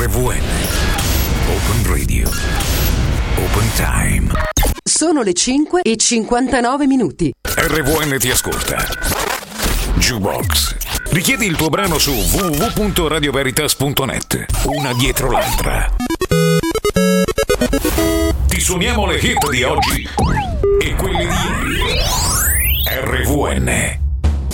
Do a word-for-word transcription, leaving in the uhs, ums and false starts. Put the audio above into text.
R V N. Open Radio. Open Time. Sono le cinque e cinquantanove minuti. R V N ti ascolta. Jukebox. Richiedi il tuo brano su w w w punto radio veritas punto net. Una dietro l'altra. Ti suoniamo le hit di oggi e quelle di ieri. R V N.